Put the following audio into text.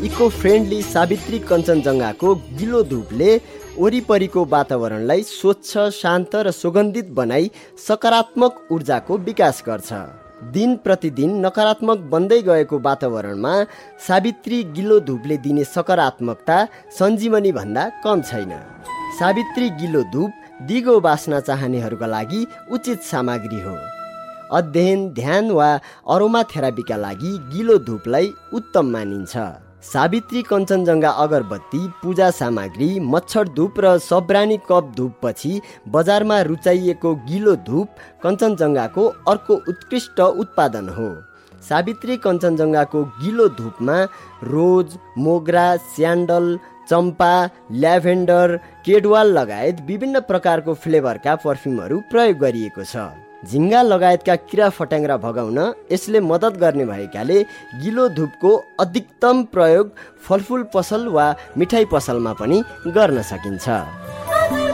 Eco friendly Savitri कञ्चनजङ्घाको गिलो धुपले वरिपरिको वातावरणलाई स्वच्छ, शान्त र सुगन्धित बनाई सकारात्मक ऊर्जाको विकास गर्छ। दिन प्रतिदिन नकारात्मक बन्दै गएको वातावरणमा सावित्री गिलो धुपले दिने सकारात्मकता सञ्जीवनी भन्दा कम छैन। सावित्री गिलो धुप दिगो बास्ना चाहनेहरूका लागि उचित सामग्री हो। अध्ययन, ध्यान वा अरोमा थेरापीका लागि गिलो धुपलाई उत्तम मानिन्छ। सावित्री कञ्चनजङ्घा अगरबत्ती, पूजा सामग्री, मच्छर धुप र सब्रानी कप धुपपछि बजारमा रुचाइएको गिलो धुप कञ्चनजङ्घाको अर्को उत्कृष्ट उत्पादन हो। सावित्री कञ्चनजङ्घाको गिलो धुपमा रोज, मोगरा, स्यान्डल, चम्पा, ल्याभेन्डर, केडवाल लगायत विभिन्न प्रकारको फ्लेभरका पर्फ्युमहरू प्रयोग गरिएको छ। झिङ्गा लगायतका किरा फट्याङ्ग्रा भगाउन यसले मद्दत गर्ने भएकाले गिलो धुपको अधिकतम प्रयोग फलफुल पसल वा मिठाई पसलमा पनि गर्न सकिन्छ।